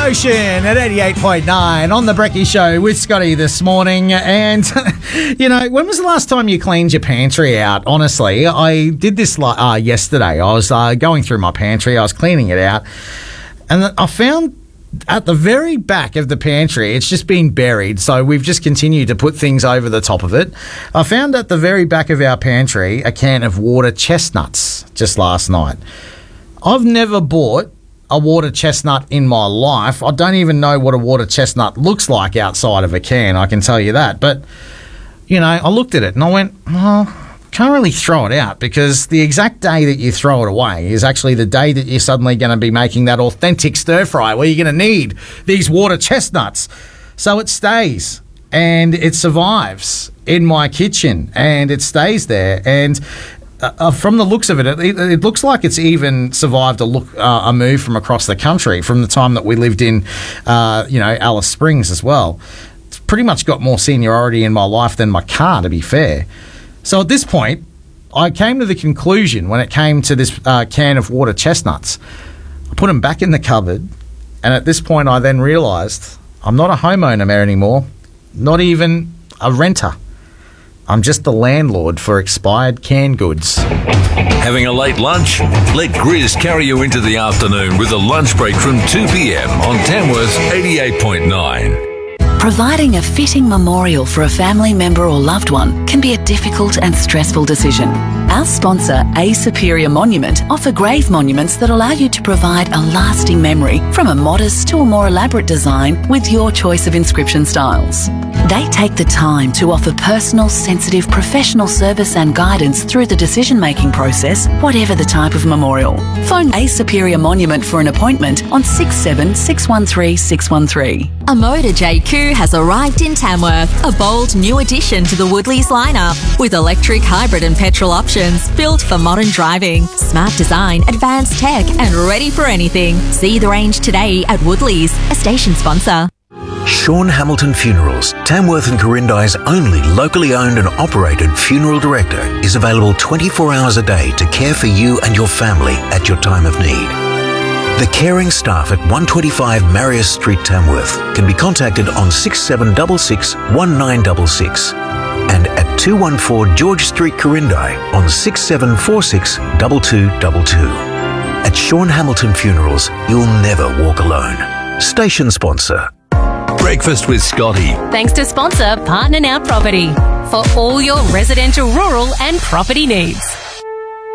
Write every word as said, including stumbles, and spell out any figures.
Ocean at eighty-eight point nine on the Brekkie Show with Scotty this morning. And, you know, when was the last time you cleaned your pantry out? Honestly, I did this uh, yesterday. I was uh, going through my pantry. I was cleaning it out. And I found at the very back of the pantry, it's just been buried. So we've just continued to put things over the top of it. I found at the very back of our pantry a can of water chestnuts just last night. I've never bought a water chestnut in my life. I don't even know what a water chestnut looks like outside of a can, I can tell you that. But, you know, I looked at it and I went, oh, can't really throw it out, because the exact day that you throw it away is actually the day that you're suddenly going to be making that authentic stir fry where you're going to need these water chestnuts. So it stays and it survives in my kitchen and it stays there. And Uh, from the looks of it, it, it looks like it's even survived a look uh, a move from across the country from the time that we lived in, uh, you know, Alice Springs as well. It's pretty much got more seniority in my life than my car, to be fair. So at this point, I came to the conclusion when it came to this uh, can of water chestnuts, I put them back in the cupboard, and at this point I then realised I'm not a homeowner anymore, not even a renter. I'm just the landlord for expired canned goods. Having a late lunch? Let Grizz carry you into the afternoon with a lunch break from two p.m. on Tamworth eighty-eight point nine. Providing a fitting memorial for a family member or loved one can be a difficult and stressful decision. Our sponsor, A Superior Monument, offer grave monuments that allow you to provide a lasting memory, from a modest to a more elaborate design with your choice of inscription styles. They take the time to offer personal, sensitive, professional service and guidance through the decision-making process, whatever the type of memorial. Phone A Superior Monument for an appointment on six seven six one three six one three. A Motor J Q has arrived in Tamworth, a bold new addition to the Woodleys lineup, with electric, hybrid and petrol options built for modern driving. Smart design, advanced tech and ready for anything. See the range today at Woodleys, a station sponsor. Sean Hamilton Funerals, Tamworth and Corindi's only locally owned and operated funeral director, is available twenty-four hours a day to care for you and your family at your time of need. The caring staff at one twenty-five Marius Street, Tamworth, can be contacted on six seven six six one nine six six and at two one four George Street, Corindi on six seven four six two two two two. At Sean Hamilton Funerals, you'll never walk alone. Station sponsor. Breakfast with Scotty. Thanks to sponsor Partner Now Property for all your residential, rural and property needs.